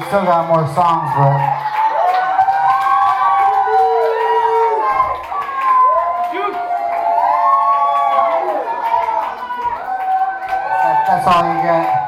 still got more songs, but that's all you get.